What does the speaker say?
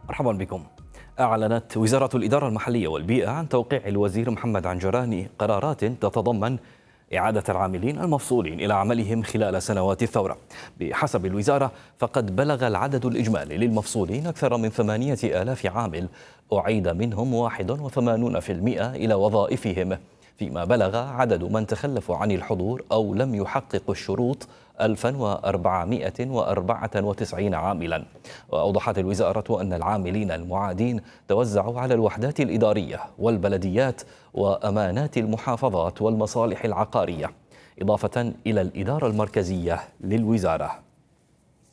مرحبا بكم. أعلنت وزارة الإدارة المحلية والبيئة عن توقيع الوزير محمد عنجراني قرارات تتضمن إعادة العاملين المفصولين إلى عملهم خلال سنوات الثورة. بحسب الوزارة فقد بلغ العدد الإجمالي للمفصولين أكثر من 8,000 عامل، أعيد منهم 81% إلى وظائفهم، فيما بلغ عدد من تخلفوا عن الحضور أو لم يحققوا الشروط 1494 عاملا. وأوضحت الوزارة أن العاملين المعادين توزعوا على الوحدات الإدارية والبلديات وأمانات المحافظات والمصالح العقارية، إضافة إلى الإدارة المركزية للوزارة.